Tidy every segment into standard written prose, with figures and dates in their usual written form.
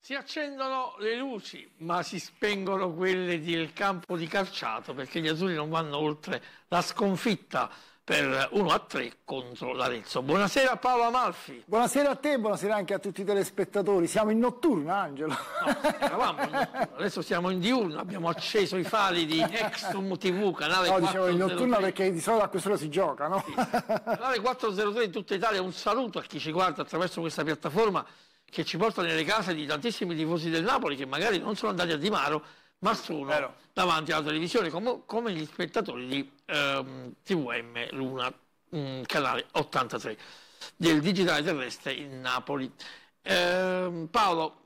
Si accendono le luci, ma si spengono quelle del campo di calciato, perché gli azzurri non vanno oltre la sconfitta per 1-3 contro l'Arezzo. Buonasera Paolo Amalfi. Buonasera a te, buonasera anche a tutti i telespettatori. Siamo in notturna, Angelo. No, eravamo in notturna, adesso siamo in diurna, abbiamo acceso i fari di Nextum TV, canale 403. No, dicevo in notturna perché di solito a quest'ora si gioca, no? Sì. Canale 403 in tutta Italia, un saluto a chi ci guarda attraverso questa piattaforma che ci porta nelle case di tantissimi tifosi del Napoli che magari non sono andati a Di Maro, ma sono davanti alla televisione, come gli spettatori di TVM Luna, canale 83 del digitale terrestre in Napoli. Paolo,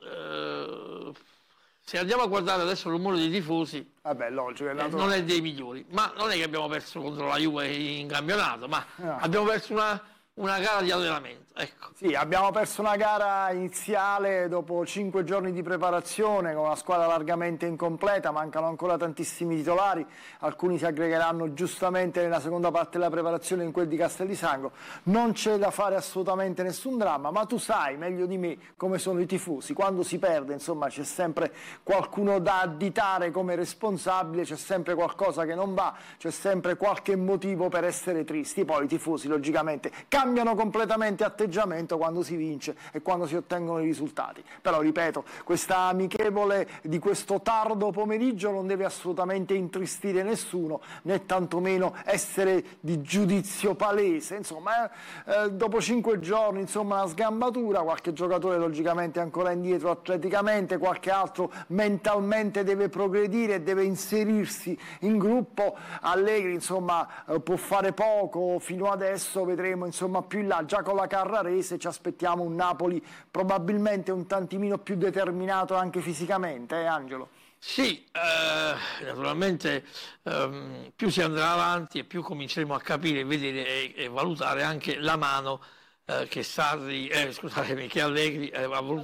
se andiamo a guardare adesso il numero dei tifosi, logico, non è dei migliori, ma non è che abbiamo perso contro la Juve in campionato, ma abbiamo perso una gara di allenamento, ecco. Sì, abbiamo perso una gara iniziale dopo 5 giorni di preparazione con una squadra largamente incompleta, mancano ancora tantissimi titolari, alcuni si aggregheranno giustamente nella seconda parte della preparazione in quel di Castel di Sangro. Non c'è da fare assolutamente nessun dramma, ma tu sai meglio di me come sono i tifosi, quando si perde insomma c'è sempre qualcuno da additare come responsabile, c'è sempre qualcosa che non va, c'è sempre qualche motivo per essere tristi. Poi i tifosi logicamente cambiano completamente atteggiamento quando si vince e quando si ottengono i risultati. Però ripeto, questa amichevole di questo tardo pomeriggio non deve assolutamente intristire nessuno, né tantomeno essere di giudizio palese. Insomma, dopo 5 giorni, insomma, una sgambatura, qualche giocatore logicamente ancora indietro atleticamente, qualche altro mentalmente deve progredire e deve inserirsi in gruppo. Allegri, insomma, può fare poco fino adesso, vedremo insomma più in là. Già con la Carrarese ci aspettiamo un Napoli probabilmente un tantimino più determinato anche fisicamente, Angelo? Sì, naturalmente più si andrà avanti e più cominceremo a capire, vedere e valutare anche la mano che che Allegri ha voluto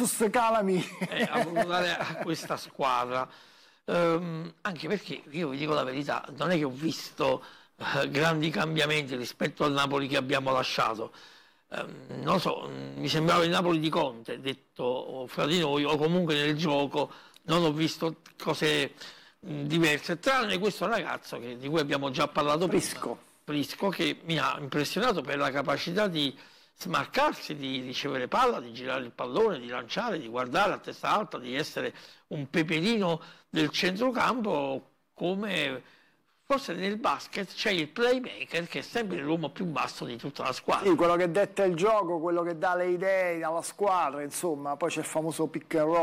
dare a questa squadra. Anche perché io vi dico la verità, non è che ho visto grandi cambiamenti rispetto al Napoli che abbiamo lasciato. Non lo so, mi sembrava il Napoli di Conte, detto fra di noi, o comunque nel gioco non ho visto cose diverse, tranne questo ragazzo di cui abbiamo già parlato prima, Prisco, che mi ha impressionato per la capacità di smarcarsi, di ricevere palla, di girare il pallone, di lanciare, di guardare a testa alta, di essere un peperino del centrocampo, come forse nel basket c'è il playmaker che è sempre l'uomo più basso di tutta la squadra. Sì, quello che detta il gioco, quello che dà le idee alla squadra, insomma, poi c'è il famoso pick and roll